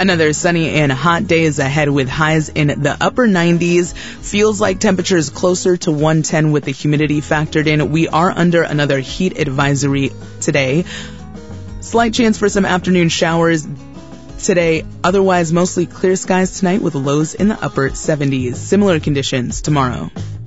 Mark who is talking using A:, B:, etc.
A: Another sunny and hot day is ahead with highs in the upper 90s. Feels like temperatures closer to 110 with the humidity factored in. We are under another heat advisory today. Slight chance for some afternoon showers today. Otherwise, mostly clear skies tonight with lows in the upper 70s. Similar conditions tomorrow.